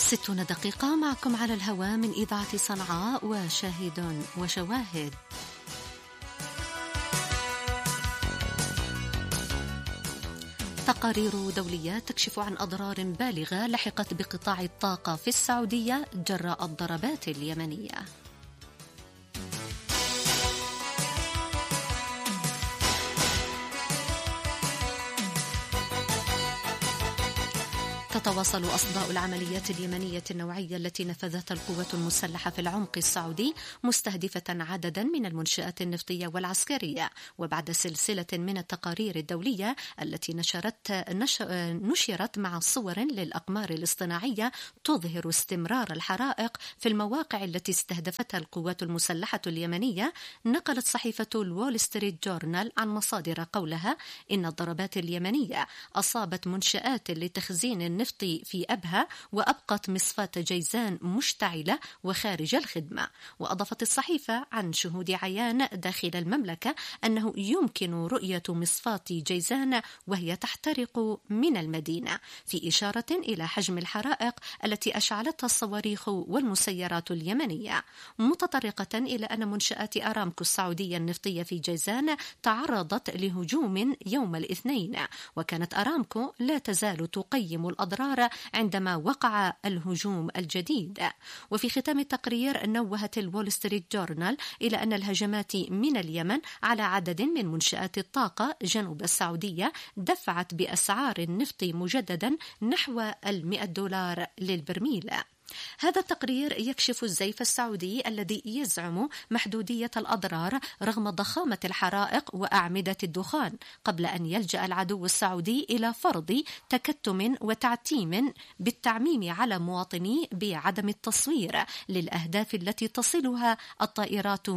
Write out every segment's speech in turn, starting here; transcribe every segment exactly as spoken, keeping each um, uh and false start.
ستون دقيقة معكم على الهواء من إذاعة صنعاء وشاهد وشواهد. تقارير دولية تكشف عن أضرار بالغة لحقت بقطاع الطاقة في السعودية جراء الضربات اليمنية. تتواصل أصداء العمليات اليمنية النوعية التي نفذتها القوات المسلحة في العمق السعودي مستهدفة عددا من المنشآت النفطية والعسكرية، وبعد سلسلة من التقارير الدولية التي نشرت نش... نشرت مع صور للأقمار الاصطناعية تظهر استمرار الحرائق في المواقع التي استهدفتها القوات المسلحة اليمنية، نقلت صحيفة الوول ستريت جورنال عن مصادر قولها إن الضربات اليمنية أصابت منشآت لتخزين النفط في أبها وأبقت مصفاة جيزان مشتعلة وخارج الخدمة. وأضافت الصحيفة عن شهود عيان داخل المملكة أنه يمكن رؤية مصفاة جيزان وهي تحترق من المدينة، في إشارة إلى حجم الحرائق التي أشعلتها الصواريخ والمسيرات اليمنية، متطرقة إلى أن منشآت أرامكو السعودية النفطية في جيزان تعرضت لهجوم يوم الاثنين، وكانت أرامكو لا تزال تقيم الأضرار عندما وقع الهجوم الجديد. وفي ختام التقرير نوهت الوول ستريت جورنال إلى أن الهجمات من اليمن على عدد من منشآت الطاقة جنوب السعودية دفعت بأسعار النفط مجددا نحو المئة دولار للبرميل. هذا التقرير يكشف الزيف السعودي الذي يزعم محدودية الأضرار رغم ضخامة الحرائق وأعمدة الدخان، قبل أن يلجأ العدو السعودي إلى فرض تكتم وتعتيم بالتعميم على مواطنيه بعدم التصوير للأهداف التي تصلها الطائرات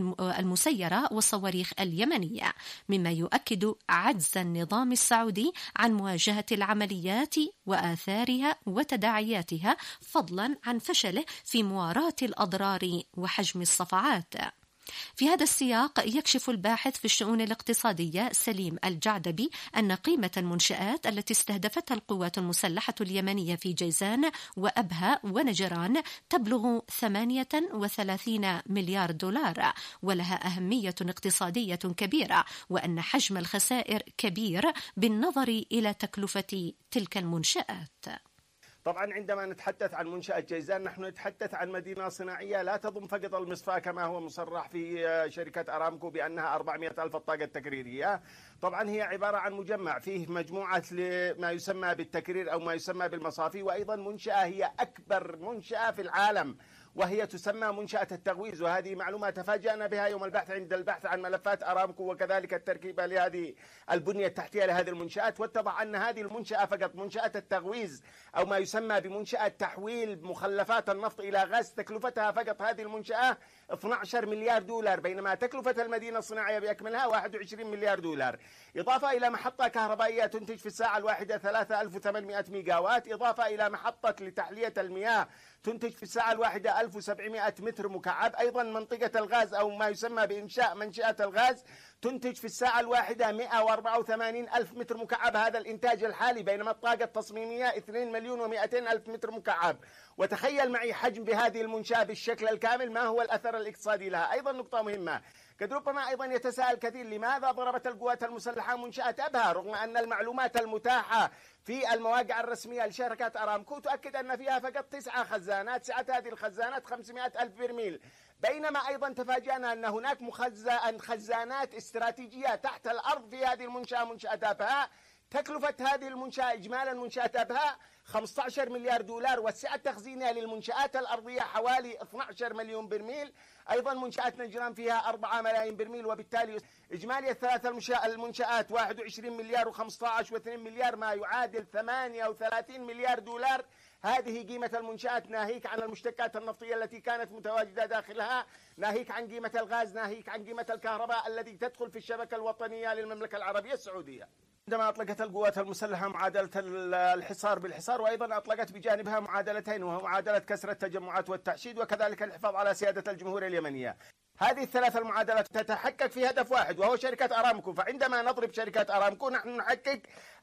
والمسيرة والصواريخ اليمنية، مما يؤكد عجز النظام السعودي عن مواجهة العمليات وآثارها وتداعياتها، فضلا عن فشله في مواراة الأضرار وحجم الصفعات. في هذا السياق يكشف الباحث في الشؤون الاقتصادية سليم الجعدبي أن قيمة المنشآت التي استهدفتها القوات المسلحة اليمنية في جيزان وأبها ونجران تبلغ ثمانية وثلاثين مليار دولار، ولها أهمية اقتصادية كبيرة، وأن حجم الخسائر كبير بالنظر إلى تكلفة تلك المنشآت. طبعا عندما نتحدث عن منشأة جيزان نحن نتحدث عن مدينة صناعية لا تضم فقط المصفاة كما هو مصرح في شركة أرامكو بأنها أربعمئة ألف الطاقة التكريرية. طبعا هي عبارة عن مجمع فيه مجموعة ما يسمى بالتكرير أو ما يسمى بالمصافي، وأيضا منشأة هي أكبر منشأة في العالم وهي تسمى منشأة التغويز، وهذه معلومة تفاجأنا بها يوم البحث عند البحث عن ملفات أرامكو وكذلك التركيبة لهذه البنية التحتية لهذه المنشآت، واتضح أن هذه المنشأة فقط منشأة التغويز أو ما يسمى بمنشأة تحويل مخلفات النفط إلى غاز تكلفتها فقط هذه المنشأة اثني عشر مليار دولار، بينما تكلفة المدينة الصناعية بأكملها واحد وعشرين مليار دولار، إضافة إلى محطة كهربائية تنتج في الساعة الواحدة ثلاثة آلاف وثمانمئة ميجاوات، إضافة إلى محطة لتحلية المياه تنتج في الساعة الواحدة ألف وسبعمئة متر مكعب، أيضا منطقة الغاز أو ما يسمى بإنشاء منشأة الغاز تنتج في الساعة الواحدة مئة وأربعة وثمانين ألف متر مكعب، هذا الإنتاج الحالي، بينما الطاقة التصميمية اثنين مليون ومئتين ألف متر مكعب. وتخيل معي حجم بهذه المنشأة بالشكل الكامل ما هو الأثر الاقتصادي لها. أيضا نقطة مهمة، قد ربما أيضا يتساءل كثير لماذا ضربت القوات المسلحة منشأة أبها رغم أن المعلومات المتاحة في المواقع الرسمية لشركة أرامكو تؤكد أن فيها فقط تسعة خزانات، سعة هذه الخزانات خمسمئة ألف برميل، بينما أيضا تفاجأنا أن هناك مخزن خزانات استراتيجية تحت الأرض في هذه المنشأة منشأة أبها. تكلفة هذه المنشأة إجمالا منشأة أبها خمسة عشر مليار دولار، والسعة التخزينية للمنشآت الأرضية حوالي اثني عشر مليون برميل، أيضا منشآت نجران فيها أربعة ملايين برميل، وبالتالي إجمالي الثلاث المنشآت واحد وعشرين مليار وخمسة عشر واثنين مليار، ما يعادل ثمانية وثلاثين مليار دولار. هذه قيمة المنشآت، ناهيك عن المشتقات النفطية التي كانت متواجدة داخلها، ناهيك عن قيمة الغاز، ناهيك عن قيمة الكهرباء التي تدخل في الشبكة الوطنية للمملكة العربية السعودية. عندما أطلقت القوات المسلحة معادلة الحصار بالحصار، وأيضا أطلقت بجانبها معادلتين، وهو معادلة كسر التجمعات والتحشيد وكذلك الحفاظ على سيادة الجمهورية اليمنية. هذه الثلاث المعادلات تتحقق في هدف واحد وهو شركة أرامكو. فعندما نضرب شركة أرامكو نحن نحقق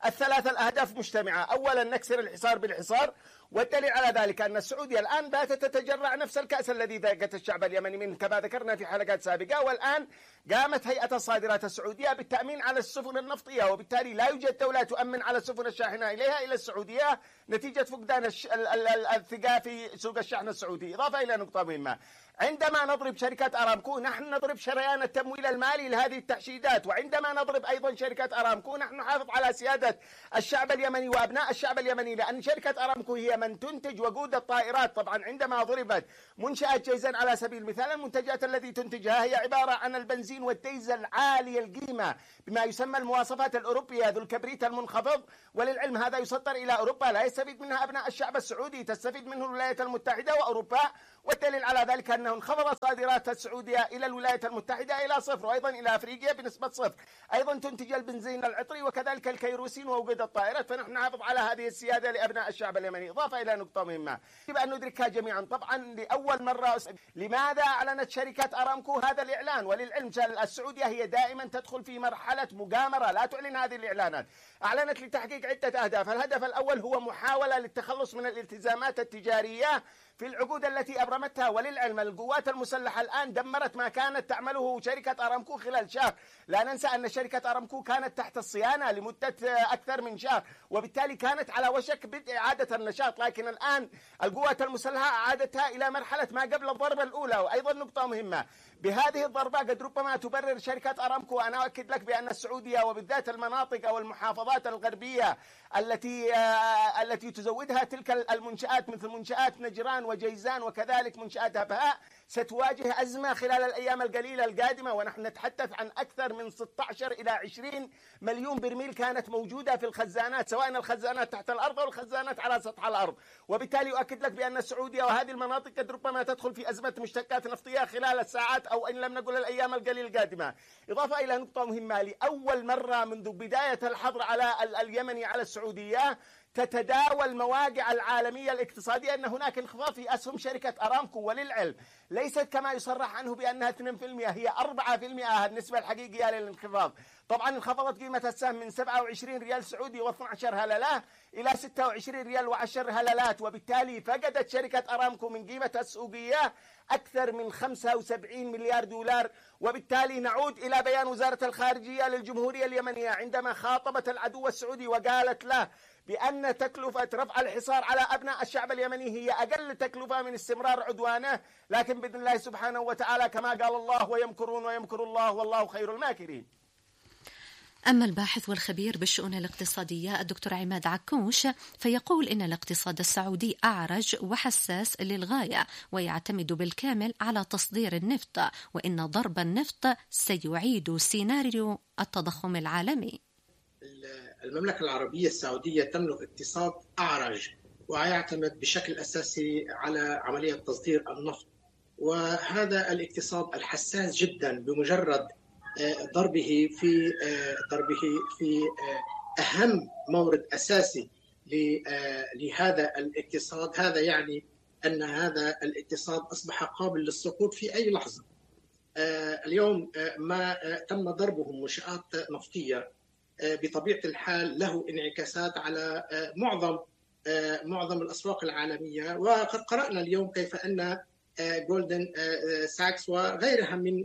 الثلاث الأهداف مجتمعة. أولا نكسر الحصار بالحصار، والدليل على ذلك أن السعودية الآن باتت تتجرع نفس الكأس الذي ذاقت الشعب اليمني منه كما ذكرنا في حلقات سابقة. والآن قامت هيئة الصادرات السعودية بالتأمين على السفن النفطية، وبالتالي لا يوجد دولة تؤمن على السفن الشاحنة إليها إلى السعودية نتيجة فقدان الثقة في سوق الشحن السعودي. إضافة إلى نقطة مهمة، عندما نضرب شركة أرامكو نحن نضرب شريان التمويل المالي لهذه التحشيدات، وعندما نضرب أيضا شركة أرامكو نحن نحافظ على سيادة الشعب اليمني وأبناء الشعب اليمني، لأن شركة أرامكو هي من تنتج وقود الطائرات. طبعا عندما ضربت منشأة جيزان على سبيل المثال، المنتجات التي تنتجها هي عبارة عن البنزين والديزل عالي القيمة بما يسمى المواصفات الأوروبية ذو الكبريت المنخفض، وللعلم هذا يصدر إلى أوروبا، لا يستفيد منها أبناء الشعب السعودي، تستفيد منه الولايات المتحدة وأوروبا. والدليل على ذلك أنه انخفضت صادرات السعودية إلى الولايات المتحدة إلى صفر، وأيضا إلى أفريقيا بنسبة صفر. أيضا تنتج البنزين العطري وكذلك الكيروسين ووقود الطائرات، فنحن نحافظ على هذه السيادة لأبناء الشعب اليمني. إضافة إلى نقطة مهمة يجب أن ندركها جميعا، طبعا لأول مرة لماذا أعلنت شركة أرامكو هذا الإعلان؟ وللعلم السعودية هي دائما تدخل في مرحلة مغامرة، لا تعلن هذه الإعلانات. أعلنت لتحقيق عدة أهداف. الهدف الأول هو محاولة للتخلص من الالتزامات التجارية في العقود التي أبرمتها. وللعلم القوات المسلحة الآن دمرت ما كانت تعمله شركة أرامكو خلال شهر. لا ننسى أن شركة أرامكو كانت تحت الصيانة لمدة أكثر من شهر، وبالتالي كانت على وشك بدء إعادة النشاط، لكن الآن القوات المسلحة أعادتها إلى مرحلة ما قبل الضربة الأولى. وأيضا نقطة مهمة، بهذه الضربة قد ربما تبرر شركة أرامكو، أنا أؤكد لك بأن السعودية وبالذات المناطق أو المحافظات الغربية التي آه التي تزودها تلك المنشآت مثل منشآت نجران وجيزان وكذلك منشآت أبهاء ستواجه أزمة خلال الأيام القليلة القادمة. ونحن نتحدث عن أكثر من ستة عشر إلى عشرين مليون برميل كانت موجودة في الخزانات، سواء الخزانات تحت الأرض أو الخزانات على سطح الأرض. وبالتالي أؤكد لك بأن السعودية وهذه المناطق قد ربما تدخل في أزمة مشتقات نفطية خلال الساعات أو إن لم نقل الأيام القليلة القادمة. إضافة إلى نقطة مهمة، لأول مرة منذ بداية الحظر على اليمني على السعودية تتداول المواقع العالمية الاقتصادية أن هناك انخفاض في أسهم شركة أرامكو. وللعلم ليست كما يصرح عنه بأنها اثنين بالمئة، هي أربعة بالمئة النسبة الحقيقية للانخفاض. طبعا انخفضت قيمة السهم من سبعة وعشرين ريال سعودي واثني عشر هللة إلى ستة وعشرين ريال وعشر هللات، وبالتالي فقدت شركة أرامكو من قيمتها السوقية أكثر من خمسة وسبعين مليار دولار. وبالتالي نعود إلى بيان وزارة الخارجية للجمهورية اليمنية عندما خاطبت العدو السعودي وقالت له بأن تكلفة رفع الحصار على أبناء الشعب اليمني هي أقل تكلفة من استمرار عدوانه، لكن بإذن الله سبحانه وتعالى كما قال الله ويمكرون ويمكر الله والله خير الماكرين. أما الباحث والخبير بالشؤون الاقتصادية الدكتور عماد عكوش فيقول إن الاقتصاد السعودي أعرج وحساس للغاية ويعتمد بالكامل على تصدير النفط، وإن ضرب النفط سيعيد سيناريو التضخم العالمي. المملكة العربية السعودية تملك اقتصاد أعرج ويعتمد بشكل أساسي على عملية تصدير النفط، وهذا الاقتصاد الحساس جدا بمجرد ضربه في ضربه في أهم مورد أساسي لهذا الاقتصاد، هذا يعني أن هذا الاقتصاد أصبح قابل للسقوط في أي لحظة. اليوم ما تم ضربه منشآت نفطية بطبيعة الحال له انعكاسات على معظم معظم الأسواق العالمية، وقد قرأنا اليوم كيف أن جولدن ساكس وغيرها من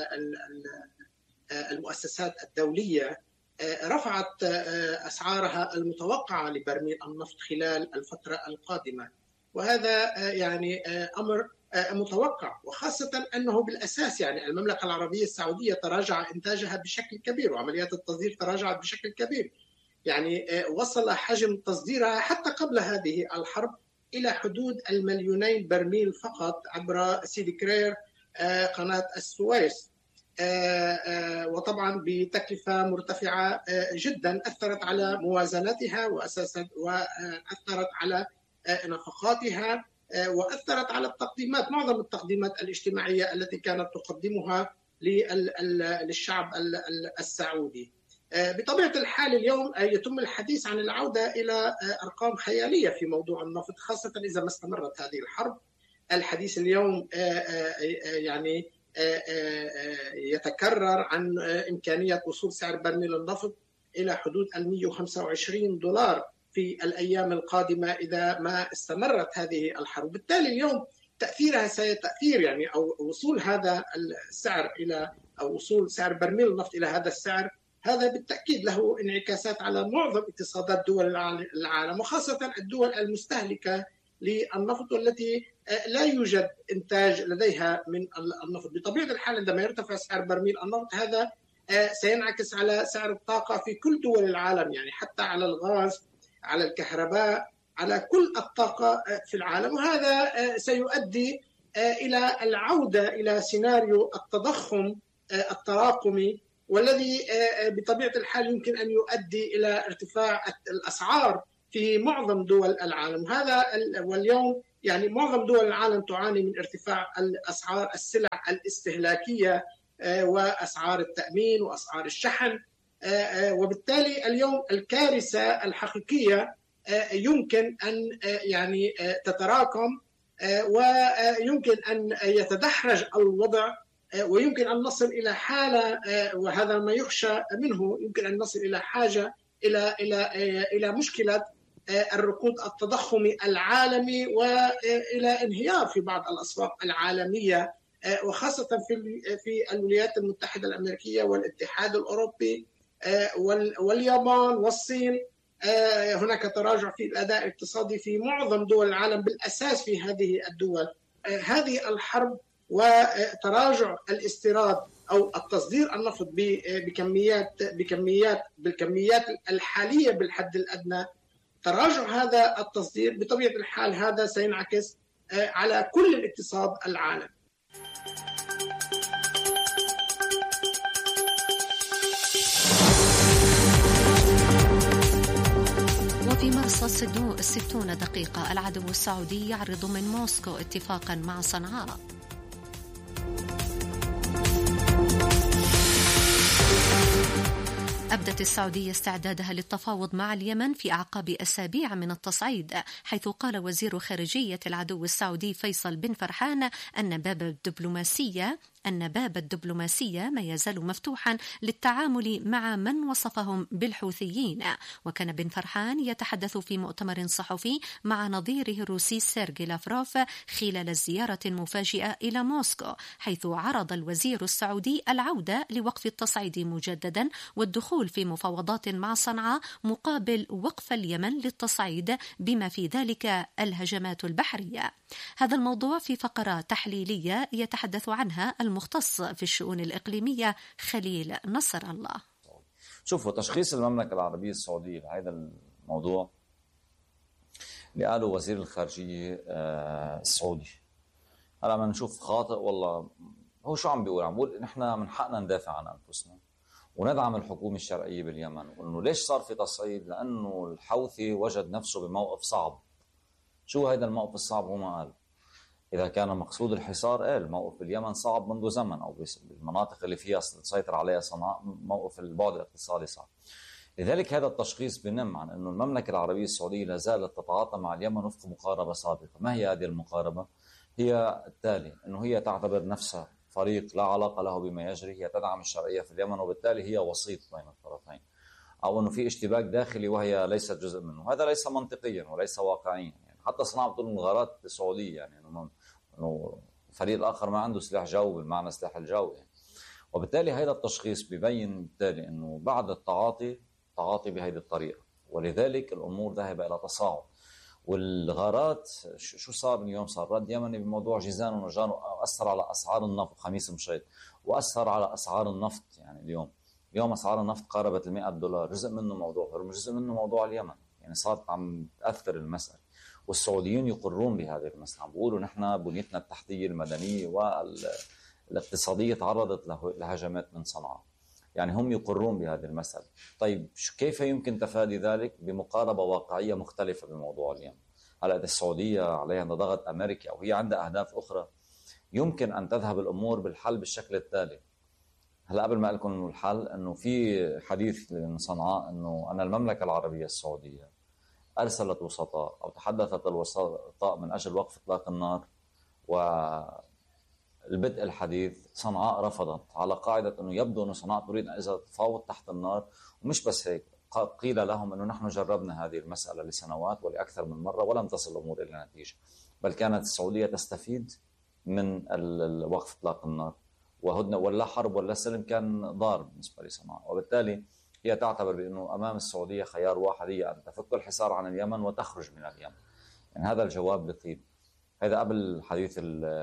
المؤسسات الدولية رفعت أسعارها المتوقعة لبرميل النفط خلال الفترة القادمة، وهذا يعني أمر متوقع، وخاصة أنه بالأساس يعني المملكة العربية السعودية تراجع إنتاجها بشكل كبير وعمليات التصدير تراجعت بشكل كبير، يعني وصل حجم تصديرها حتى قبل هذه الحرب إلى حدود المليونين برميل فقط عبر سيدي كرير قناة السويس، وطبعا بتكلفة مرتفعة جدا أثرت على موازنتها وأساسا وأثرت على نفقاتها وأثرت على التقديمات معظم التقديمات الاجتماعية التي كانت تقدمها للشعب السعودي. بطبيعة الحال اليوم يتم الحديث عن العودة إلى أرقام خيالية في موضوع النفط، خاصة إذا ما استمرت هذه الحرب. الحديث اليوم يعني يتكرر عن إمكانية وصول سعر برميل النفط إلى حدود مئة وخمسة وعشرين دولار في الأيام القادمة إذا ما استمرت هذه الحرب. بالتالي اليوم تأثيرها سيتأثير يعني أو وصول هذا السعر إلى أو وصول سعر برميل النفط إلى هذا السعر، هذا بالتأكيد له انعكاسات على معظم اقتصادات دول العالم، وخاصة الدول المستهلكة للنفط والتي لا يوجد إنتاج لديها من النفط. بطبيعة الحال عندما يرتفع سعر برميل النفط هذا سينعكس على سعر الطاقة في كل دول العالم، يعني حتى على الغاز، على الكهرباء، على كل الطاقة في العالم، وهذا سيؤدي إلى العودة إلى سيناريو التضخم التراكمي، والذي بطبيعة الحال يمكن أن يؤدي إلى ارتفاع الأسعار في معظم دول العالم. هذا واليوم يعني معظم دول العالم تعاني من ارتفاع الأسعار السلع الاستهلاكية وأسعار التأمين وأسعار الشحن، وبالتالي اليوم الكارثة الحقيقية يمكن أن يعني تتراكم، ويمكن أن يتدحرج الوضع، ويمكن أن نصل إلى حالة، وهذا ما يخشى منه، يمكن أن نصل إلى حاجة إلى إلى إلى مشكلة الركود التضخمي العالمي، وإلى انهيار في بعض الأسواق العالمية، وخاصة في في الولايات المتحدة الأمريكية والاتحاد الأوروبي واليابان والصين. هناك تراجع في الأداء الاقتصادي في معظم دول العالم، بالأساس في هذه الدول. هذه الحرب وتراجع الاستيراد أو التصدير النفط بكميات بكميات بالكميات الحالية بالحد الأدنى، تراجع هذا التصدير بطبيعة الحال هذا سينعكس على كل الاقتصاد العالمي. وفي مرصد ستون دقيقة، العدو السعودي يعرض من موسكو اتفاقا مع صنعاء. أبدت السعودية استعدادها للتفاوض مع اليمن في أعقاب أسابيع من التصعيد، حيث قال وزير خارجية العدو السعودي فيصل بن فرحان أن باب الدبلوماسية أن باب الدبلوماسية ما يزال مفتوحا للتعامل مع من وصفهم بالحوثيين. وكان بن فرحان يتحدث في مؤتمر صحفي مع نظيره الروسي سيرجي لافروف خلال الزيارة المفاجئة إلى موسكو، حيث عرض الوزير السعودي العودة لوقف التصعيد مجددا والدخول في مفاوضات مع صنعاء مقابل وقف اليمن للتصعيد بما في ذلك الهجمات البحرية. هذا الموضوع في فقرة تحليلية يتحدث عنها المختص في الشؤون الإقليمية خليل نصر الله. شوفوا، تشخيص المملكة العربية السعودية لهذا الموضوع اللي قاله وزير الخارجية السعودي، هلا بدنا نشوف خاطئ والله. هو شو عم بيقول؟ عم بيقول نحن من حقنا ندافع عن أنفسنا وندعم الحكومة الشرعية باليمن، وإنه ليش صار في تصعيد؟ لأنه الحوثي وجد نفسه بموقف صعب. شو هذا الموقف الصعب؟ هو ما قال. إذا كان مقصود الحصار، قال موقف باليمن صعب منذ زمن، أو بالمناطق اللي فيها تسيطر عليها صنعاء موقف البعد الاقتصادي صعب. لذلك هذا التشخيص بنم عن أن المملكة العربية السعودية لا زالت تتعاطى مع اليمن وفق مقاربة سابقة. ما هي هذه المقاربة؟ هي التالي، أنه هي تعتبر نفسها فريق لا علاقة له بما يجري، هي تدعم الشرعية في اليمن، وبالتالي هي وسيط بين الطرفين، أو أنه في اشتباك داخلي وهي ليست جزء منه. هذا ليس منطقيا وليس واقعيا. يعني حتى صناعة بتقول الغارات السعودية، يعني أنه أنه الفريق الآخر ما عنده سلاح جو بالمعنى سلاح الجو يعني. وبالتالي هذا التشخيص بيبين بالتالي أنه بعد التعاطي تعاطي بهذه الطريقة، ولذلك الأمور ذهب إلى تصاعد. والغارات شو صار اليوم؟ صار رد يمني بموضوع جيزان ونجار، وأثر على أسعار النفط خميس مشيط، وأثر على أسعار النفط. يعني اليوم اليوم أسعار النفط قاربت المئة دولار، جزء منه موضوع، جزء منه موضوع اليمن. يعني صارت عم تأثر المسألة، والسعوديين يقرون بهذه المسألة، عم بيقولوا نحن بنيتنا التحتية المدنية والاقتصادية تعرضت لهجمات من صنعاء. يعني هم يقرون بهذه المسألة. طيب كيف يمكن تفادي ذلك؟ بمقاربة واقعية مختلفة بموضوع اليمن. هلا السعودية عليها ضغط أمريكي أو هي عندها أهداف أخرى، يمكن أن تذهب الأمور بالحل بالشكل التالي. هلا قبل ما أقول لكم الحل، أنه في حديث من صنعاء أنه أن المملكة العربية السعودية أرسلت وسطاء أو تحدثت الوسطاء من أجل وقف إطلاق النار و البدء الحديث صنعاء رفضت على قاعدة أنه يبدو أن صنعاء تريد أن إذا تفاوض تحت النار. ومش بس هيك، قيل لهم أنه نحن جربنا هذه المسألة لسنوات ولأكثر من مرة ولم تصل الأمور إلى نتيجة، بل كانت السعودية تستفيد من وقف إطلاق النار، وهدنة ولا حرب ولا سلم كان ضار بالنسبة لصنعاء. وبالتالي هي تعتبر بأنه أمام السعودية خيار واحد، هي أن تفك الحصار عن اليمن وتخرج من اليمن. يعني هذا الجواب بطيب. هذا قبل حديث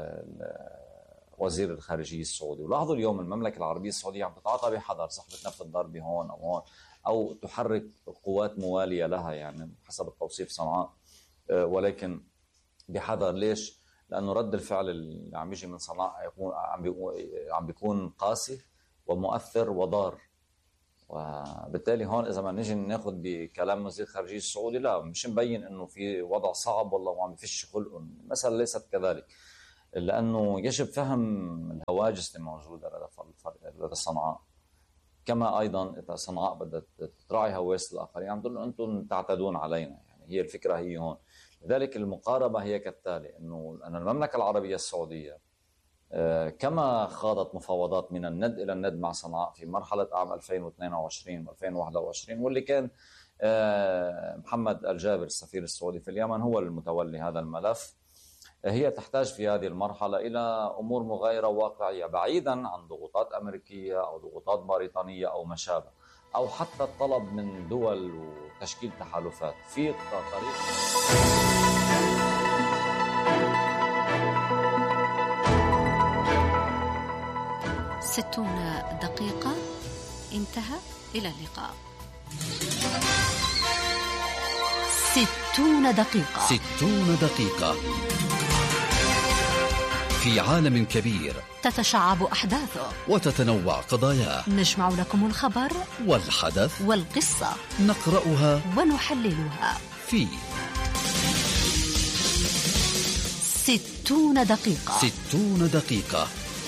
وزير الخارجية السعودي. ولاحظوا اليوم المملكة العربية السعودية عم تتعاطى بحذر، صاحبة نفط الضربة هون أو هون، أو تحرك قوات موالية لها يعني حسب التوصيف صنعاء، ولكن بحذر. ليش؟ لأنه رد الفعل اللي عم يجي من صنعاء عم بيكون قاسي ومؤثر وضار. وبالتالي هون إذا ما نجي ناخذ بكلام وزير الخارجية السعودي، لا مش مبين إنه في وضع صعب والله وعم فيش خلق. المسألة ليست كذلك، لأنه يجب فهم الهواجس اللي موجودة لدى صنعاء. كما أيضا إذا صنعاء بدها تراعي هواجس الآخرين عم تقول أنتم تعتدون علينا، يعني هي الفكرة هي هون. لذلك المقاربة هي كالتالي، أنه أن المملكة العربية السعودية كما خاضت مفاوضات من الند إلى الند مع صنعاء في مرحلة عام ألفين واثنين وعشرين وألفين وواحد وعشرين، واللي كان محمد الجابر السفير السعودي في اليمن هو المتولي هذا الملف، هي تحتاج في هذه المرحلة إلى أمور مغايرة واقعية بعيدا عن ضغوطات أمريكية أو ضغوطات بريطانية أو ما شابه، أو حتى الطلب من دول وتشكيل تحالفات في طريق. ستون دقيقة انتهى، إلى اللقاء. ستون دقيقة ستون دقيقة في عالم كبير تتشعب أحداثه وتتنوع قضاياه، نجمع لكم الخبر والحدث والقصة، نقرأها ونحللها في ستون دقيقة. ستون دقيقة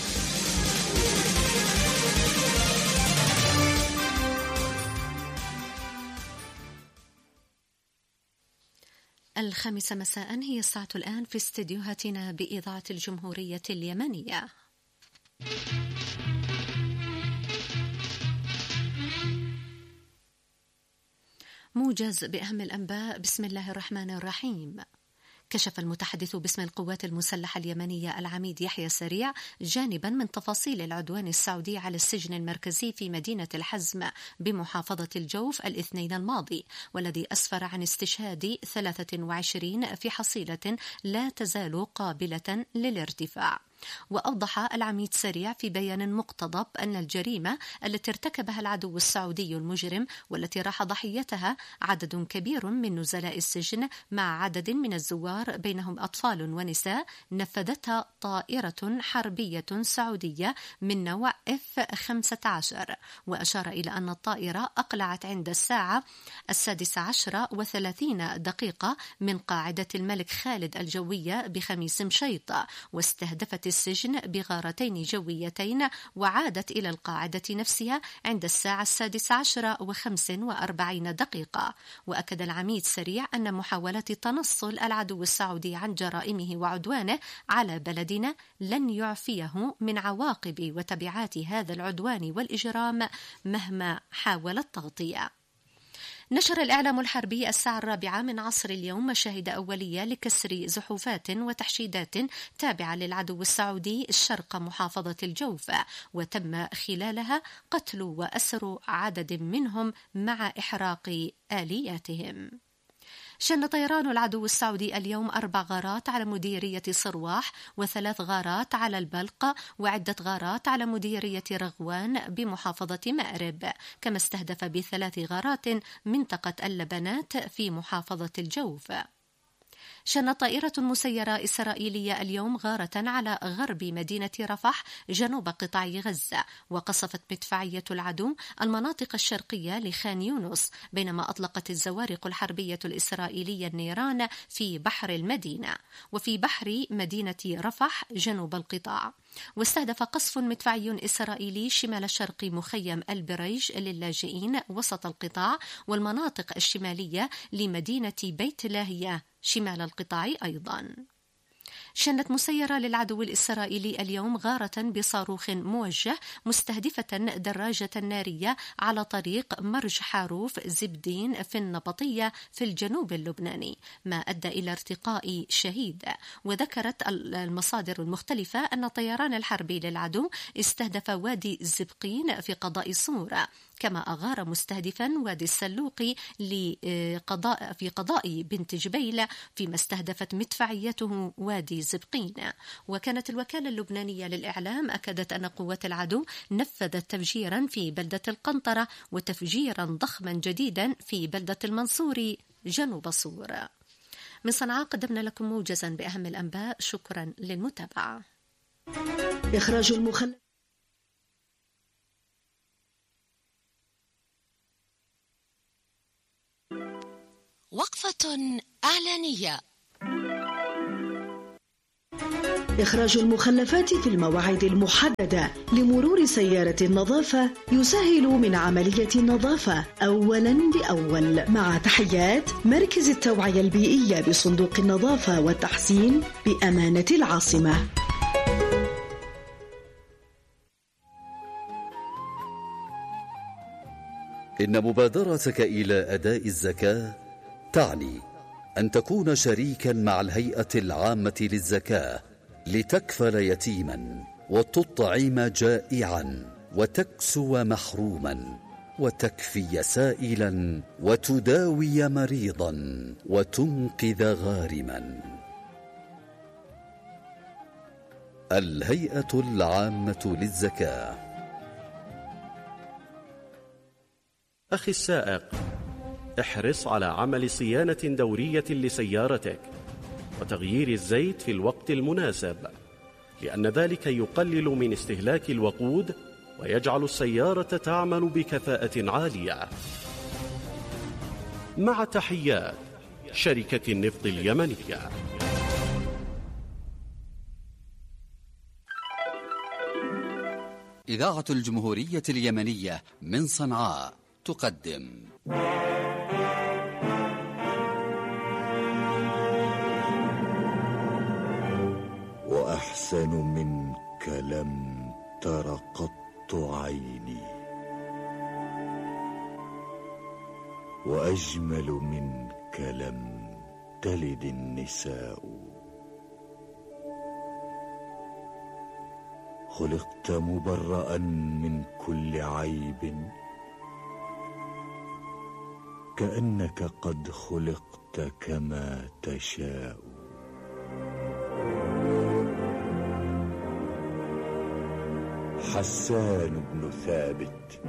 الخامسة مساء هي الساعة الآن في استديوهاتنا بإذاعة الجمهورية اليمنية. موجز بأهم الأنباء. بسم الله الرحمن الرحيم. كشف المتحدث باسم القوات المسلحة اليمنية العميد يحيى سريع جانبا من تفاصيل العدوان السعودي على السجن المركزي في مدينة الحزم بمحافظة الجوف الاثنين الماضي، والذي أسفر عن استشهاد ثلاثة وعشرين في حصيلة لا تزال قابلة للارتفاع. وأوضح العميد سريع في بيان مقتضب أن الجريمة التي ارتكبها العدو السعودي المجرم والتي راح ضحيتها عدد كبير من نزلاء السجن مع عدد من الزوار بينهم أطفال ونساء نفذتها طائرة حربية سعودية من نوع إف خمسة عشر. وأشار إلى أن الطائرة أقلعت عند الساعة السادسة عشرة وثلاثين دقيقة من قاعدة الملك خالد الجوية بخميس مشيط، واستهدفت السجن بغارتين جويتين، وعادت إلى القاعدة نفسها عند الساعة السادسة عشرة وخمس وأربعين دقيقة. وأكد العميد سريع أن محاولات تنصل العدو السعودي عن جرائمه وعدوانه على بلدنا لن يعفيه من عواقب وتبعات هذا العدوان والإجرام مهما حاول التغطية. نشر الإعلام الحربي الساعة الرابعة من عصر اليوم مشاهد أولية لكسر زحوفات وتحشيدات تابعة للعدو السعودي شرق محافظة الجوف، وتم خلالها قتل وأسر عدد منهم مع إحراق آلياتهم. شن طيران العدو السعودي اليوم أربع غارات على مديرية صرواح، وثلاث غارات على البلق، وعدة غارات على مديرية رغوان بمحافظة مأرب، كما استهدف بثلاث غارات منطقة اللبنات في محافظة الجوف. شنت طائرة مسيرة إسرائيلية اليوم غارة على غرب مدينة رفح جنوب قطاع غزة، وقصفت مدفعية العدو المناطق الشرقية لخان يونس، بينما أطلقت الزوارق الحربية الإسرائيلية النيران في بحر المدينة وفي بحر مدينة رفح جنوب القطاع. واستهدف قصف مدفعي إسرائيلي شمال شرق مخيم البريج للاجئين وسط القطاع، والمناطق الشمالية لمدينة بيت لاهية شمال القطاع أيضا. شنت مسيرة للعدو الإسرائيلي اليوم غارة بصاروخ موجه مستهدفة دراجة نارية على طريق مرج حاروف زبدين في النبطية في الجنوب اللبناني، ما أدى إلى ارتقاء شهيد. وذكرت المصادر المختلفة أن الطيران الحربي للعدو استهدف وادي الزبقين في قضاء صورة، كما أغار مستهدفا وادي السلوقي لقضاء في قضاء بنت جبيل، فيما استهدفت مدفعيته وادي زبقين. وكانت الوكالة اللبنانية للإعلام أكدت أن قوات العدو نفذت تفجيرا في بلدة القنطرة وتفجيرا ضخما جديدا في بلدة المنصوري جنوب صور. من صنعاء قدمنا لكم موجزا بأهم الأنباء، شكرا للمتابعة. إخراج المخلف وقفة إعلانية. إخراج المخلفات في المواعيد المحددة لمرور سيارة النظافة يسهل من عملية النظافة أولا بأول، مع تحيات مركز التوعية البيئية بصندوق النظافة والتحسين بأمانة العاصمة. إن مبادرتك إلى أداء الزكاة تعني أن تكون شريكا مع الهيئة العامة للزكاة لتكفل يتيما وتطعم جائعا وتكسو محروما وتكفي سائلا وتداوي مريضا وتنقذ غارما. الهيئة العامة للزكاة. أخي السائق، احرص على عمل صيانة دورية لسيارتك وتغيير الزيت في الوقت المناسب، لأن ذلك يقلل من استهلاك الوقود ويجعل السيارة تعمل بكفاءة عالية. مع تحيات شركة النفط اليمنية. إذاعة الجمهورية اليمنية من صنعاء تقدم وأحسن منك لم تر قط عيني، وأجمل منك لم تلد النساء. خلقت مبرأ من كل عيب، كأنك قد خلقت كما تشاء. حسان بن ثابت.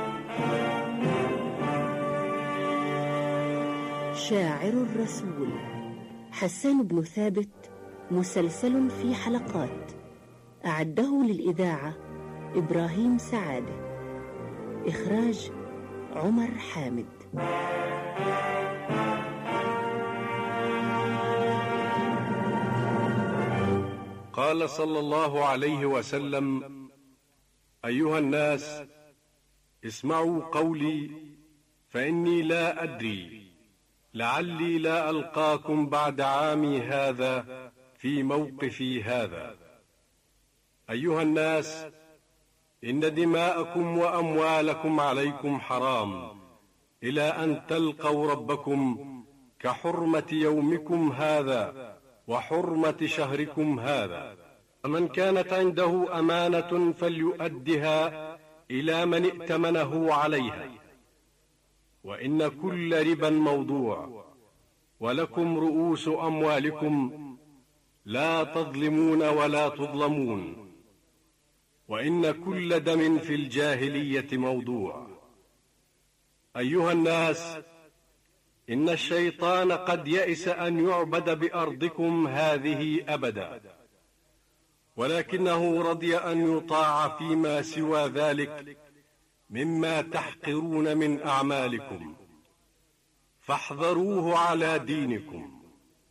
شاعر الرسول حسان بن ثابت مسلسل في حلقات، أعده للإذاعة إبراهيم سعادة، إخراج عمر حامد. قال صلى الله عليه وسلم: أيها الناس، اسمعوا قولي فإني لا أدري، لعلي لا ألقاكم بعد عامي هذا في موقفي هذا. أيها الناس، إن دماءكم وأموالكم عليكم حرام إلى أن تلقوا ربكم كحرمة يومكم هذا وحرمة شهركم هذا. فمن كانت عنده أمانة فليؤدها إلى من ائتمنه عليها، وإن كل ربا موضوع، ولكم رؤوس أموالكم لا تظلمون ولا تظلمون، وإن كل دم في الجاهلية موضوع. أيها الناس، إن الشيطان قد يئس أن يعبد بأرضكم هذه أبدا، ولكنه رضي أن يطاع فيما سوى ذلك مما تحقرون من أعمالكم، فاحذروه على دينكم.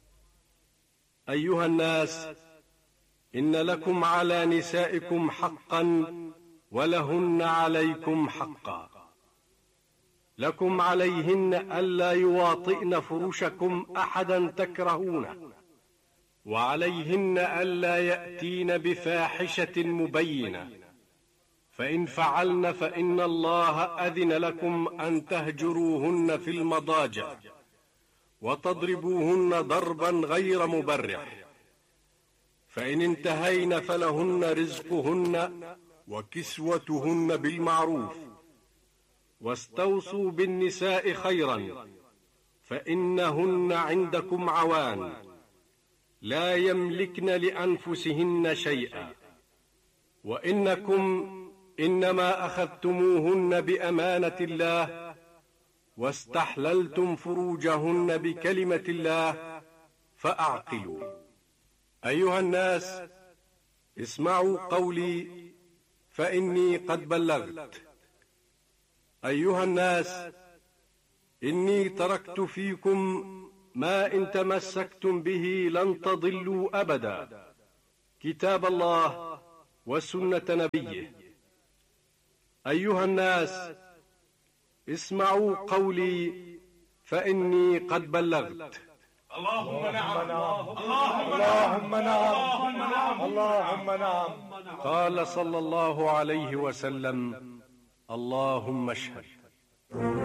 أيها الناس، إن لكم على نسائكم حقا ولهن عليكم حقا. لكم عليهن ألا يواطئن فرشكم أحدا تكرهونه، وعليهن ألا يأتين بفاحشة مبينة، فإن فعلن فإن الله أذن لكم أن تهجروهن في المضاجع وتضربوهن ضربا غير مبرح، فإن انتهين فلهن رزقهن وكسوتهن بالمعروف، واستوصوا بالنساء خيرا، فإنهن عندكم عوان لا يملكن لأنفسهن شيئا، وإنكم إنما أخذتموهن بأمانة الله واستحللتم فروجهن بكلمة الله، فأعقلوا. أيها الناس، اسمعوا قولي فإني قد بلغت. أيها الناس، إني تركت فيكم ما إن تمسكتم به لن تضلوا أبدا، كتاب الله وسنة نبيه. أيها الناس، اسمعوا قولي فإني قد بلغت. اللهم نعم اللهم نعم اللهم نعم. قال صلى الله عليه وسلم: اللهم اشهد.